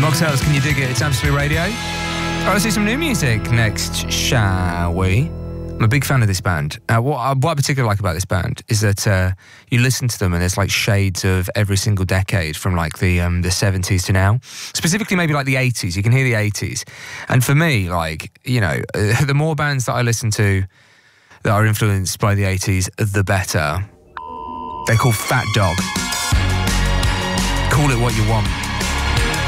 Mocktails, Can You Dig It? It's Absolute Radio. All right, let's do some new music next, shall we? I'm a big fan of this band. What I particularly like about this band is that you listen to them and there's like shades of every single decade from like the 70s to now. Specifically maybe like the 80s. You can hear the 80s. And for me, like, you know, the more bands that I listen to that are influenced by the 80s, the better. They're called Fat Dog. Call it what you want.